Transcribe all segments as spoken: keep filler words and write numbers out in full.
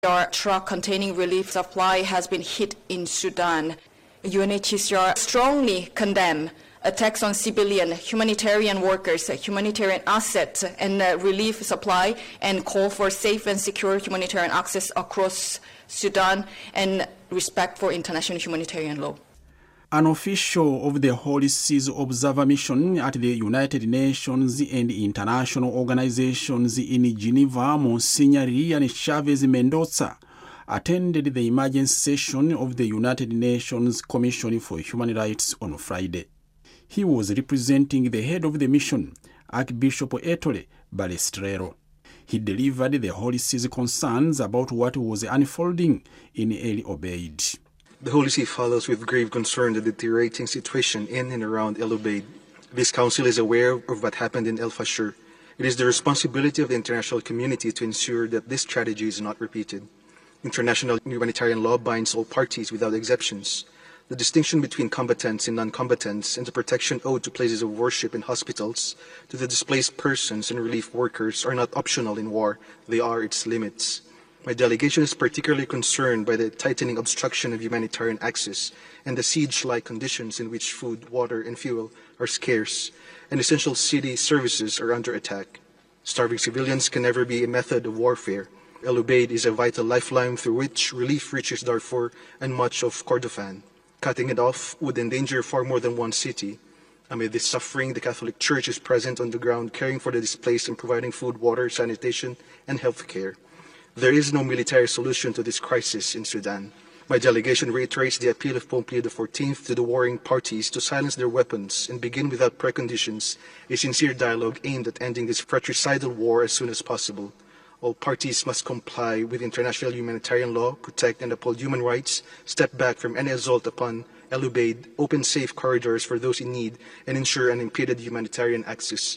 Our truck containing relief supply has been hit in Sudan. U N H C R strongly condemn attacks on civilian humanitarian workers, humanitarian assets, and uh, relief supply, and call for safe and secure humanitarian access across Sudan and respect for international humanitarian law. An official of the Holy See Observer Mission at the United Nations and international organizations in Geneva, Monsignor Ryan Chavez Mendoza, attended the emergency session of the United Nations Commission for Human Rights on Friday. He was representing the head of the mission, Archbishop Ettore Balestrero. He delivered the Holy See's concerns about what was unfolding in El Obeid. The Holy See follows with grave concern the deteriorating situation in and around El Obeid. This council is aware of what happened in El Fasher. It is the responsibility of the international community to ensure that this tragedy is not repeated. International humanitarian law binds all parties without exceptions. The distinction between combatants and non-combatants and the protection owed to places of worship and hospitals, to the displaced persons and relief workers are not optional in war, they are its limits. My delegation is particularly concerned by the tightening obstruction of humanitarian access and the siege-like conditions in which food, water, and fuel are scarce, and essential city services are under attack. Starving civilians can never be a method of warfare. El Obeid is a vital lifeline through which relief reaches Darfur and much of Kordofan. Cutting it off would endanger far more than one city. Amid this suffering, the Catholic Church is present on the ground, caring for the displaced and providing food, water, sanitation, and health care. There is no military solution to this crisis in Sudan. My delegation reiterates the appeal of Pope Leo the fourteenth to the warring parties to silence their weapons and begin without preconditions a sincere dialogue aimed at ending this fratricidal war as soon as possible. All parties must comply with international humanitarian law, protect and uphold human rights, step back from any assault upon El Obeid, open safe corridors for those in need, and ensure unimpeded humanitarian access.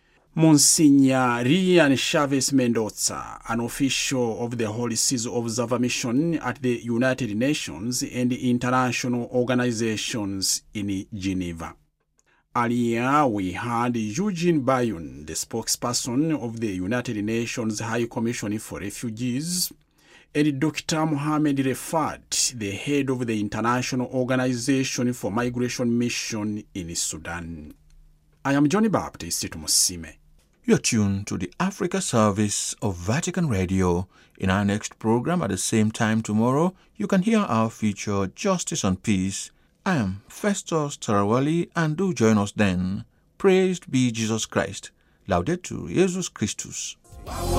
Monsignor Ryan Chavez Mendoza, an official of the Holy See Observer Mission at the United Nations and international organizations in Geneva. Earlier, we had Eugene Bayon, the spokesperson of the United Nations High Commission for Refugees, and Doctor Mohamed Refat, the head of the International Organization for Migration Mission in Sudan. I am Johnny Baptist Musime. You're tuned to the Africa service of Vatican Radio. In our next program at the same time tomorrow, you can hear our feature Justice and Peace. I am Festus Tarawali, and do join us then. Praised be Jesus Christ. Laudetur Jesus Christus.